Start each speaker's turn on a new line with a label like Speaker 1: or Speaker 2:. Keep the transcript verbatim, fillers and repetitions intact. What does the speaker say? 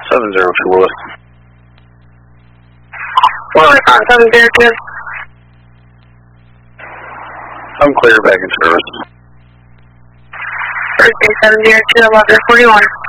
Speaker 1: seven zero two Lewis.
Speaker 2: Four Recon seven zero two.
Speaker 1: I'm clear, back in service.
Speaker 2: Thursday seven zero two, eleven forty-one.